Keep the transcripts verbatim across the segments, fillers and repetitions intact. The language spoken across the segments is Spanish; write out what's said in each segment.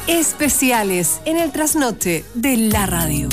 Especiales en el trasnoche de la radio.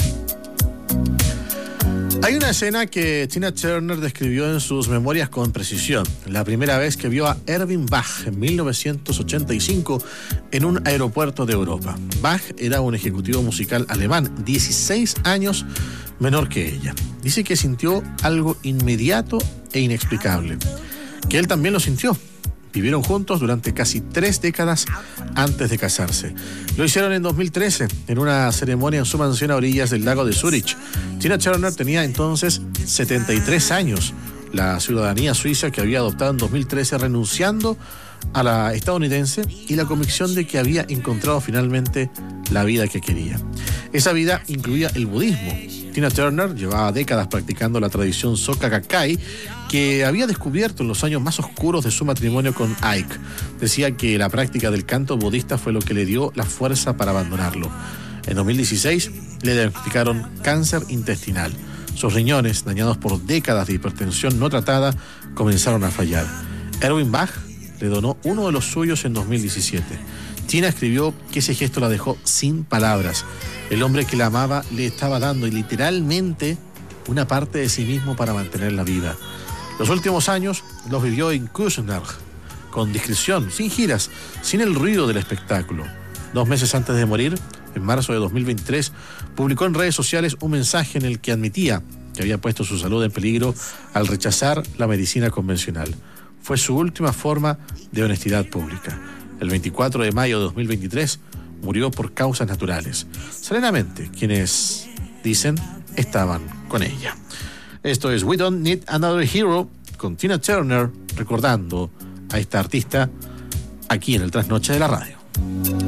Hay una escena que Tina Turner describió en sus memorias con precisión. La primera vez que vio a Erwin Bach en mil novecientos ochenta y cinco en un aeropuerto de Europa. Bach era un ejecutivo musical alemán, dieciséis años menor que ella. Dice que sintió algo inmediato e inexplicable. Que él también lo sintió. Vivieron juntos durante casi tres décadas antes de casarse. Lo hicieron en dos mil trece, en una ceremonia en su mansión a orillas del lago de Zúrich. Tina Turner tenía entonces setenta y tres años. La ciudadanía suiza que había adoptado en dos mil trece, renunciando a la estadounidense, y la convicción de que había encontrado finalmente la vida que quería. Esa vida incluía el budismo. Tina Turner llevaba décadas practicando la tradición Soka Gakkai, que había descubierto en los años más oscuros de su matrimonio con Ike. Decía que la práctica del canto budista fue lo que le dio la fuerza para abandonarlo. En dos mil dieciséis le diagnosticaron cáncer intestinal. Sus riñones, dañados por décadas de hipertensión no tratada, comenzaron a fallar. Erwin Bach le donó uno de los suyos en dos mil diecisiete. Tina escribió que ese gesto la dejó sin palabras. El hombre que la amaba le estaba dando, y literalmente, una parte de sí mismo para mantenerla viva. Los últimos años los vivió en Küsnacht, con discreción, sin giras, sin el ruido del espectáculo. Dos meses antes de morir, en marzo de dos mil veintitrés, publicó en redes sociales un mensaje en el que admitía que había puesto su salud en peligro al rechazar la medicina convencional. Fue su última forma de honestidad pública. El veinticuatro de mayo de dos mil veintitrés murió por causas naturales. Serenamente, quienes dicen estaban con ella. Esto es We Don't Need Another Hero, con Tina Turner, recordando a esta artista aquí en el Trasnoche de la Radio.